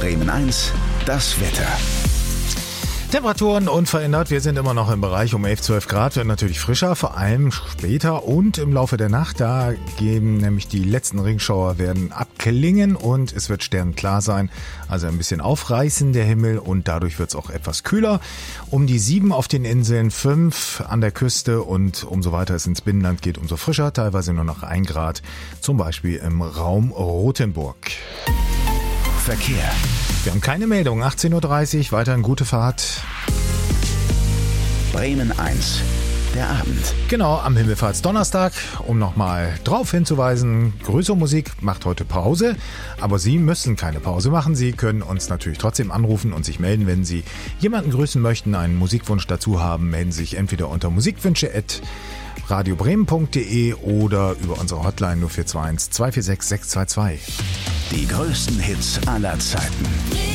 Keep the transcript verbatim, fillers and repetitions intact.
Bremen eins, das Wetter. Temperaturen unverändert. Wir sind immer noch im Bereich um elf, zwölf Grad. Wird natürlich frischer, vor allem später und im Laufe der Nacht. Da geben nämlich die letzten Regschauer werden abklingen und es wird sternklar sein. Also ein bisschen aufreißen der Himmel und dadurch wird es auch etwas kühler. Um die sieben auf den Inseln, fünf an der Küste und umso weiter es ins Binnenland geht, umso frischer. Teilweise nur noch ein Grad, zum Beispiel im Raum Rothenburg. Verkehr. Wir haben keine Meldung. achtzehn Uhr dreißig, weiterhin gute Fahrt. Bremen eins, der Abend. Genau, am Himmelfahrtsdonnerstag, um nochmal drauf hinzuweisen, Grüße Musik macht heute Pause, aber Sie müssen keine Pause machen. Sie können uns natürlich trotzdem anrufen und sich melden, wenn Sie jemanden grüßen möchten, einen Musikwunsch dazu haben, melden Sie sich entweder unter musikwünsche at radiobremen punkt de oder über unsere Hotline null vier zwei eins, zwei vier sechs, sechs zwei zwei. Die größten Hits aller Zeiten.